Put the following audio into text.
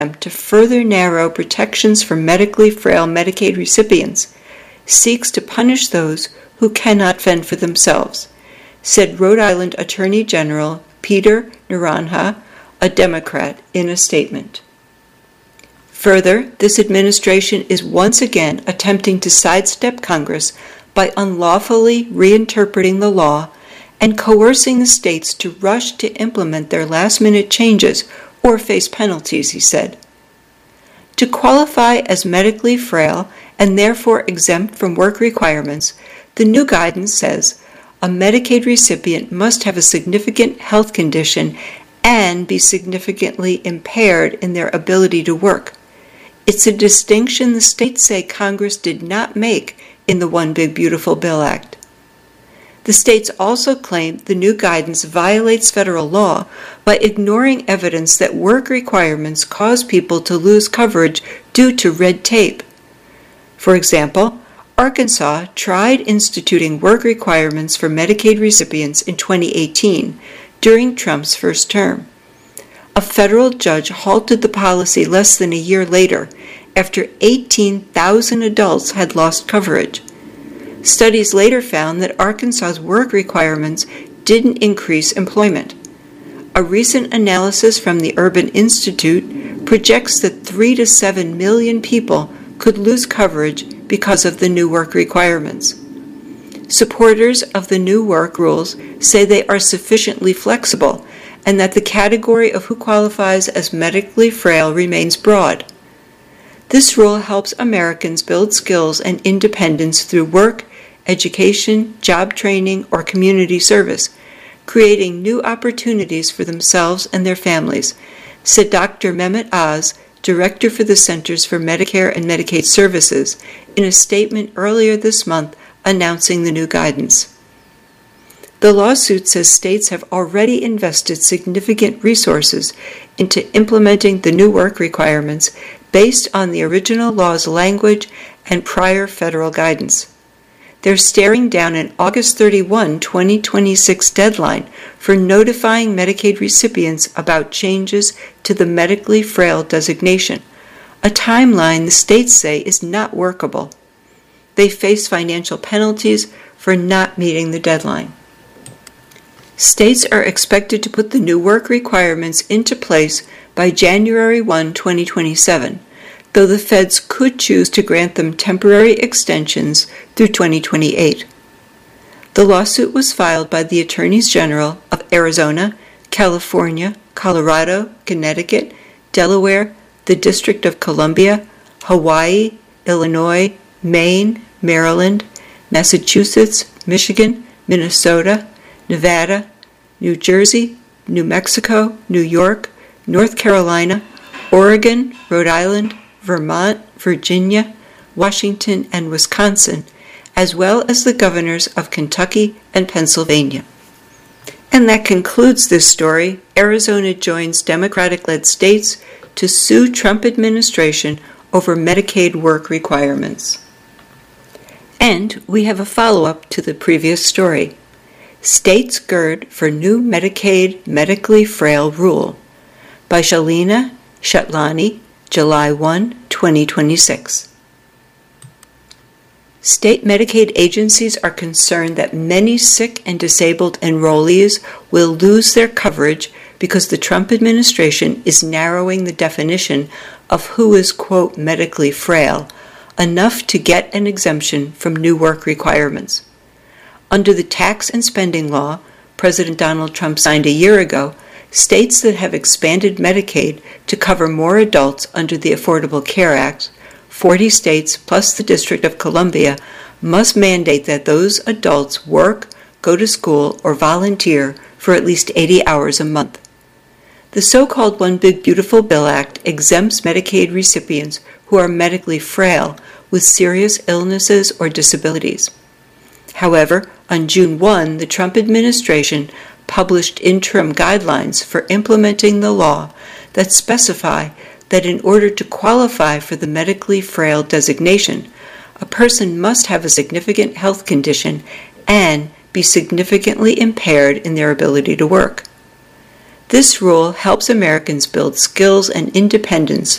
to further narrow protections for medically frail Medicaid recipients seeks to punish those who cannot fend for themselves, said Rhode Island Attorney General Peter Naranjo, a Democrat, in a statement. Further, this administration is once again attempting to sidestep Congress by unlawfully reinterpreting the law and coercing the states to rush to implement their last-minute changes or face penalties, he said. To qualify as medically frail and therefore exempt from work requirements, the new guidance says a Medicaid recipient must have a significant health condition and be significantly impaired in their ability to work. It's a distinction the states say Congress did not make in the One Big Beautiful Bill Act. The states also claim the new guidance violates federal law by ignoring evidence that work requirements cause people to lose coverage due to red tape. For example, Arkansas tried instituting work requirements for Medicaid recipients in 2018 during Trump's first term. A federal judge halted the policy less than a year later after 18,000 adults had lost coverage. Studies later found that Arkansas's work requirements didn't increase employment. A recent analysis from the Urban Institute projects that 3 to 7 million people could lose coverage because of the new work requirements. Supporters of the new work rules say they are sufficiently flexible and that the category of who qualifies as medically frail remains broad. This rule helps Americans build skills and independence through work, education, job training, or community service, creating new opportunities for themselves and their families, said Dr. Mehmet Oz, Director for the Centers for Medicare and Medicaid Services, in a statement earlier this month announcing the new guidance. The lawsuit says states have already invested significant resources into implementing the new work requirements based on the original law's language and prior federal guidance. They're staring down an August 31, 2026 deadline for notifying Medicaid recipients about changes to the medically frail designation, a timeline the states say is not workable. They face financial penalties for not meeting the deadline. States are expected to put the new work requirements into place by January 1, 2027, though the feds could choose to grant them temporary extensions through 2028. The lawsuit was filed by the Attorneys General of Arizona, California, Colorado, Connecticut, Delaware, the District of Columbia, Hawaii, Illinois, Maine, Maryland, Massachusetts, Michigan, Minnesota, Nevada, New Jersey, New Mexico, New York, North Carolina, Oregon, Rhode Island, Vermont, Virginia, Washington, and Wisconsin, as well as the governors of Kentucky and Pennsylvania. And that concludes this story. Arizona joins Democratic-led states to sue Trump administration over Medicaid work requirements. And we have a follow-up to the previous story. States gird for new Medicaid medically frail rule by Shalina Shatlani, July 1, 2026. State Medicaid agencies are concerned that many sick and disabled enrollees will lose their coverage because the Trump administration is narrowing the definition of who is, quote, medically frail, enough to get an exemption from new work requirements. Under the tax and spending law President Donald Trump signed a year ago, states that have expanded Medicaid to cover more adults under the Affordable Care Act, 40 states plus the District of Columbia, must mandate that those adults work, go to school, or volunteer for at least 80 hours a month. The so-called One Big Beautiful Bill Act exempts Medicaid recipients who are medically frail with serious illnesses or disabilities. However, on June 1, the Trump administration published interim guidelines for implementing the law that specify that in order to qualify for the medically frail designation, a person must have a significant health condition and be significantly impaired in their ability to work. This rule helps Americans build skills and independence